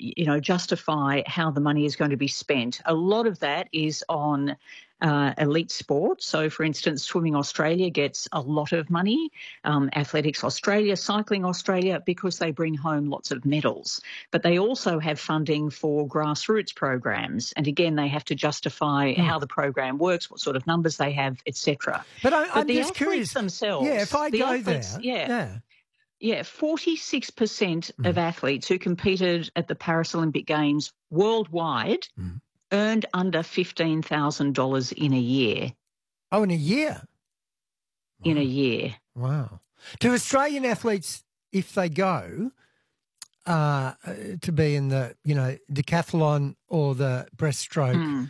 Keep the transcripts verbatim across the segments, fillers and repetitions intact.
you know, justify how the money is going to be spent. A lot of that is on uh, elite sport. So, for instance, Swimming Australia gets a lot of money, um, Athletics Australia, Cycling Australia, because they bring home lots of medals. But they also have funding for grassroots programs. And again, they have to justify Mm. how the program works, what sort of numbers they have, et cetera. But, I, but I'm the just athletes curious. themselves, Yeah, if I the go athletes, there, yeah. yeah. Yeah, forty-six percent Mm. of athletes who competed at the Paris Olympic Games worldwide Mm. earned under fifteen thousand dollars in a year. Oh, in a year? In Wow. a year. Wow. Do Australian athletes, if they go uh, to be in the, you know, decathlon or the breaststroke, Mm.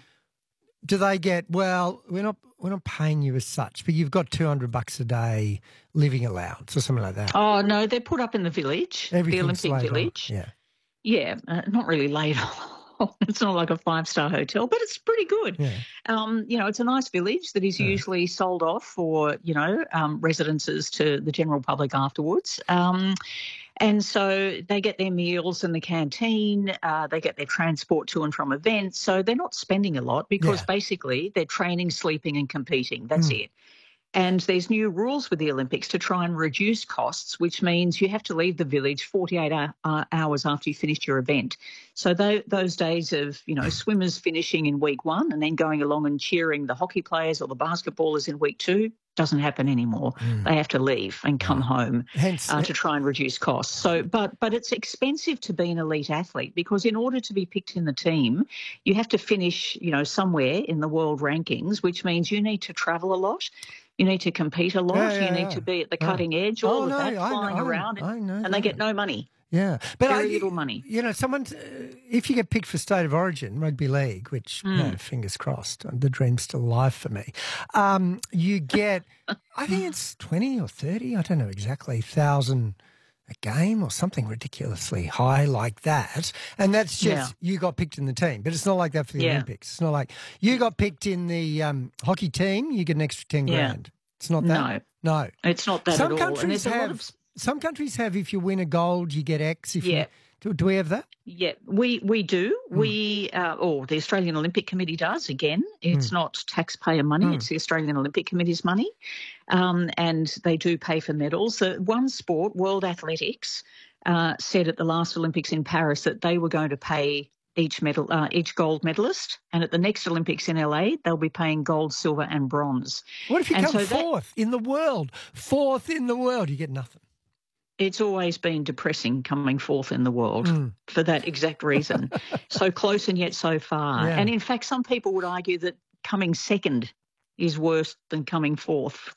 do they get, well, we're not we're not paying you as such, but you've got two hundred bucks a day living allowance or something like that? Oh, no, they're put up in the village, Everything's the Olympic laid on. Village. Yeah. Yeah, uh, not really laid on. It's not like a five-star hotel, but it's pretty good. Yeah. Um, you know, it's a nice village that is Yeah. usually sold off for, you know, um, residences to the general public afterwards. Um, and so they get their meals in the canteen, uh, they get their transport to and from events. So they're not spending a lot because Yeah. basically they're training, sleeping and competing. That's Mm. it. And there's new rules with the Olympics to try and reduce costs, which means you have to leave the village forty-eight hours after you finished your event. So th- those days of, you know, swimmers finishing in week one and then going along and cheering the hockey players or the basketballers in week two doesn't happen anymore. Mm. They have to leave and come Wow. home Hence, uh, to try and reduce costs. So, but but it's expensive to be an elite athlete because in order to be picked in the team, you have to finish, you know, somewhere in the world rankings, which means you need to travel a lot. You need to compete a lot. Yeah, yeah, you need yeah. to be at the Yeah. cutting edge, Oh, all of no, that, I flying know, around, I know and they that. get no money. Yeah, but Very I, little money. You know, someone, if you get picked for State of Origin, rugby league, which, Mm. you know, fingers crossed, the dream's still alive for me, um, you get, I think it's twenty or thirty, I don't know exactly, thousand a game or something ridiculously high like that. And that's just, Yeah. you got picked in the team. But it's not like that for the Yeah. Olympics. It's not like you got picked in the um, hockey team, you get an extra ten Yeah. grand. It's not that. No. No. It's not that Some at all. And countries there's a lot have, of some countries have, if you win a gold, you get X. If Yeah. you do, do we have that? Yeah, we we do. Mm. We uh, or the Australian Olympic Committee does. Again, it's Mm. not taxpayer money; Mm. it's the Australian Olympic Committee's money, um, and they do pay for medals. The one sport, World Athletics, uh, said at the last Olympics in Paris that they were going to pay each medal, uh, each gold medalist, and at the next Olympics in L A, they'll be paying gold, silver, and bronze. What if you And come so that- fourth in the world? Fourth in the world, you get nothing. It's always been depressing coming fourth in the world Mm. for that exact reason. So close and yet so far. Yeah. And in fact, some people would argue that coming second is worse than coming fourth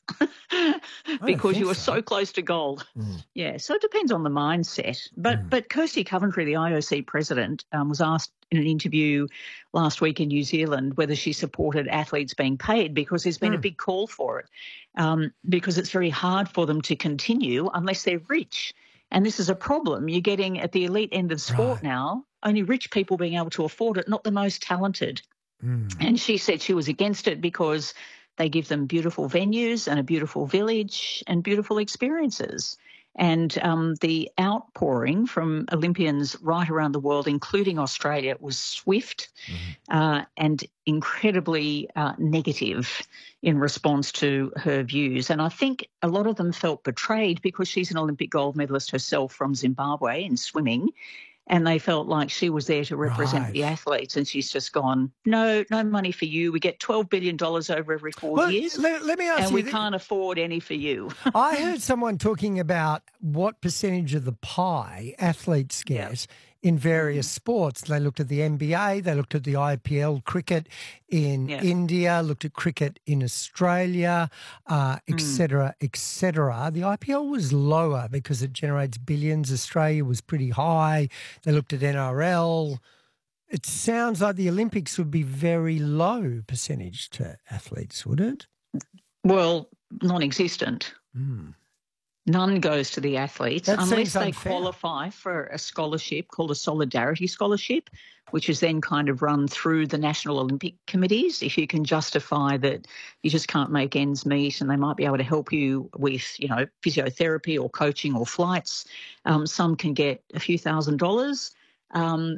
because think you were so. so close to gold. Mm. Yeah, so it depends on the mindset. But Mm. but Kirsty Coventry, the I O C president, um, was asked in an interview last week in New Zealand whether she supported athletes being paid because there's been Mm. a big call for it um, because it's very hard for them to continue unless they're rich. And this is a problem. You're getting at the elite end of sport Right. now, only rich people being able to afford it, not the most talented. Mm. And she said she was against it because they give them beautiful venues and a beautiful village and beautiful experiences. And um, the outpouring from Olympians right around the world, including Australia, was swift Mm-hmm. uh, and incredibly uh, negative in response to her views. And I think a lot of them felt betrayed because she's an Olympic gold medalist herself from Zimbabwe in swimming. And they felt like she was there to represent Right. the athletes, and she's just gone, no, no money for you. We get twelve billion dollars over every four Well, years, let, let me ask and you. we th- can't afford any for you. I heard someone talking about what percentage of the pie athletes get in various sports. They looked at the N B A, they looked at the I P L cricket in Yeah. India, looked at cricket in Australia, uh, et Mm. cetera, et cetera. The I P L was lower because it generates billions. Australia was pretty high. They looked at N R L. It sounds like the Olympics would be very low percentage to athletes, would it? Well, non-existent. Mm. None goes to the athletes That unless seems they unfair. qualify for a scholarship called a Solidarity Scholarship, which is then kind of run through the National Olympic Committees. If you can justify that you just can't make ends meet and they might be able to help you with, you know, physiotherapy or coaching or flights, um, some can get a few thousand dollars. Um,